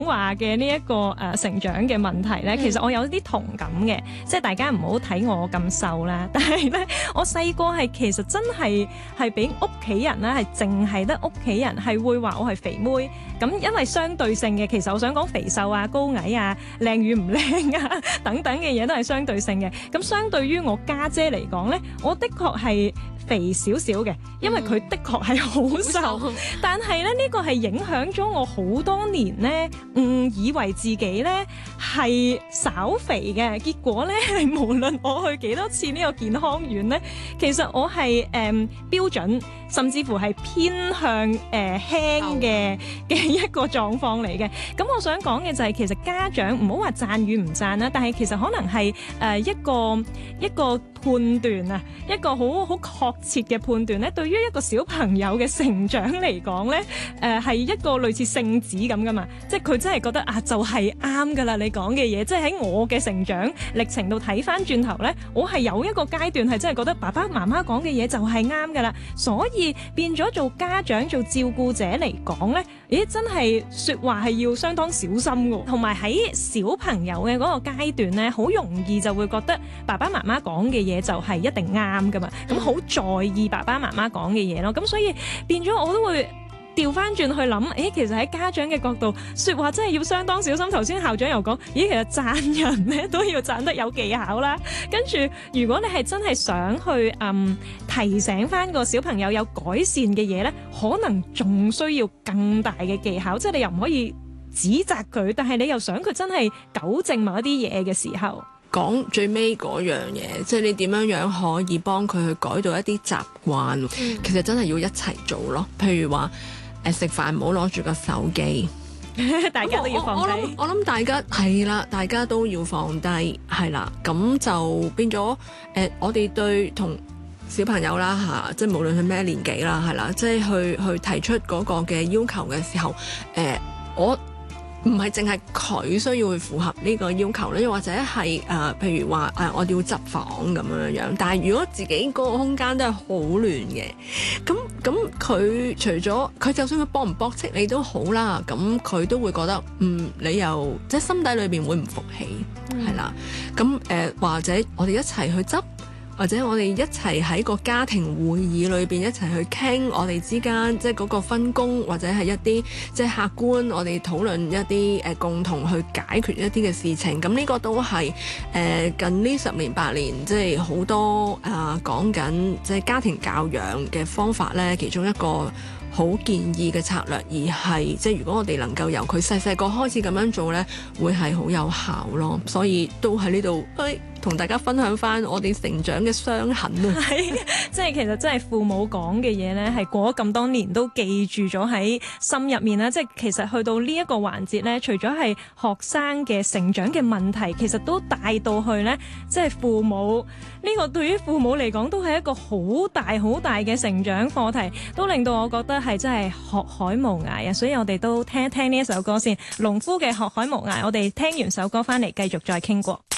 話嘅呢一個成長嘅問題咧，其實我有啲同感嘅，即係大家唔好睇我咁瘦啦。但係咧，我細個係其實真係俾屋企人咧係淨係得屋企人係會話我係肥妹。咁因為相對性嘅，其實我想講肥瘦啊、高矮啊、靚與唔靚啊等等嘅嘢都係相對性嘅。咁相對於我家姐嚟講咧，我的確係肥少少嘅，因為佢的確係好瘦，但係咧呢個係影響咗我好多年咧，誤以為自己咧係稍肥嘅，結果咧係無論我去幾多次呢個健康院咧，其實我係標準，甚至乎係偏向輕嘅一個狀況嚟嘅。咁我想講嘅就係其實家長唔好話讚與唔讚啦，但係其實可能係一個判斷啊，一個好確切嘅判斷咧，對於一個小朋友嘅成長嚟講咧，係一個類似聖旨咁噶嘛，即係佢真係覺得啊，就係啱噶啦，你講嘅嘢，即係喺我嘅成長歷程度睇翻轉頭咧，我係有一個階段係真係覺得爸爸媽媽講嘅嘢就係啱噶啦，所以變咗做家長做照顧者嚟講咧，咦，真係說話係要相當小心噶，同埋喺小朋友嘅嗰個階段咧，好容易就會覺得爸爸媽媽講嘅嘢就係一定啱噶嘛，咁好在意爸爸媽媽講嘅嘢咯，咁所以變咗我都會調翻轉去諗，其實喺家長嘅角度，說話真係要相當小心。頭先校長又講，其實讚人咧都要讚得有技巧啦。跟住，如果你係真係想去提醒翻個小朋友有改善嘅嘢咧，可能仲需要更大嘅技巧，即係你又唔可以指責佢，但係你又想佢真係糾正某一啲嘢嘅時候。 講最尾嗰樣嘢，即係你點樣可以幫佢去改到一啲習慣，其實真係要一齊做咯。譬如話食飯唔好攞住個手機， 大家都要放低。 我諗大家係啦，大家都要放低，係啦，咁就變咗我哋對同小朋友啦嚇，即係無論係咩年紀啦，係啦，即係去提出嗰個嘅要求嘅時候，我唔係淨係佢需要去符合呢個要求咧，又或者係譬如話我哋要執房咁樣，但係如果自己嗰個空間都係好亂嘅，咁佢除咗佢就算佢駁唔駁斥你都好啦，咁佢都會覺得你又即係心底裏邊會唔服氣，係啦，咁或者我哋一齊去執。或者我哋一齊喺個家庭會議裏邊一齊去傾我哋之間即係嗰個分工，或者係一啲即係客觀我哋討論一啲共同去解決一啲嘅事情。咁呢個都係近呢10年8年即係好多講緊即係家庭教養嘅方法咧，其中一個好建議嘅策略，而係即係如果我哋能夠由佢細細個開始咁樣做咧，會係好有效咯。所以都喺呢度同大家分享翻我哋成長嘅傷痕啊！ 係，即係其實真係父母講嘅嘢咧，係過咗咁多年都記住咗喺心入面啦。即係其實去到呢一個環節咧，除咗係學生嘅成長嘅問題，其實都帶到去咧，即係父母呢個對於父母嚟講都係一個好大嘅成長課題，都令到我覺得係真係學海無涯啊！所以我哋都聽一聽呢一首歌先，農夫嘅《學海無涯》。我哋聽完首歌翻嚟繼續再傾過。